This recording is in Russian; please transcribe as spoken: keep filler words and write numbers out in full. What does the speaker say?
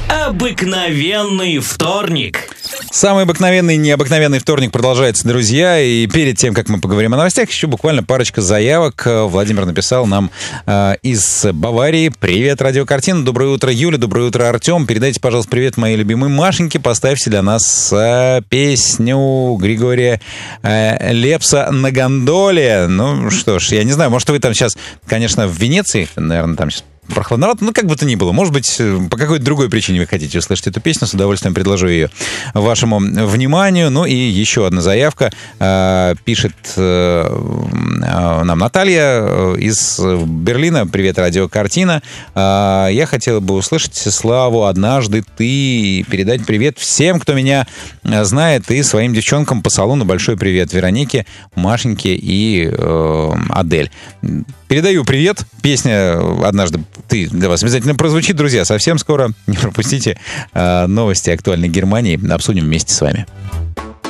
Обыкновенный вторник. Самый обыкновенный, необыкновенный вторник продолжается, друзья. И перед тем, как мы поговорим о новостях, еще буквально парочка заявок. Владимир написал нам э, из Баварии. Привет, радиокартина. Доброе утро, Юля. Доброе утро, Артем. Передайте, пожалуйста, привет моей любимой Машеньке. Поставьте для нас э, песню Григория э, Лепса «На гондоле». Ну что ж, я не знаю, может, вы там сейчас, конечно, в Венеции, наверное, там сейчас прохладновато, ну, как бы то ни было. Может быть, по какой-то другой причине вы хотите услышать эту песню, с удовольствием предложу ее вашему вниманию. Ну и еще одна заявка. Пишет нам Наталья из Берлина. Привет, радиокартина. Я хотела бы услышать Славу «Однажды ты» и передать привет всем, кто меня знает, и своим девчонкам по салону большой привет. Веронике, Машеньке и Адель. Передаю привет. Песня «Однажды ты» для вас обязательно прозвучит, друзья. Совсем скоро. Не пропустите новости актуальной Германии. Обсудим вместе с вами.